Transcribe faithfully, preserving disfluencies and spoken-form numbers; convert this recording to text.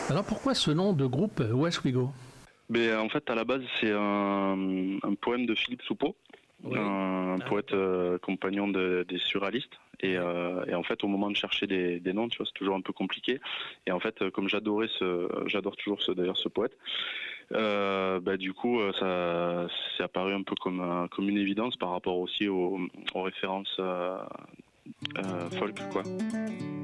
Alors pourquoi ce nom de groupe West We Go? Mais en fait, à la base, c'est un, un poème de Philippe Soupeau, Oui. un Ah, poète euh, compagnon de- des surréalistes. Et, euh, et en fait, au moment de chercher des, des noms, tu vois, c'est toujours un peu compliqué. Et en fait, euh, comme j'adorais ce, j'adore toujours ce, d'ailleurs ce poète, euh, bah, du coup, euh, ça, c'est apparu un peu comme, un- comme une évidence par rapport aussi aux, aux références euh, euh, folk, quoi.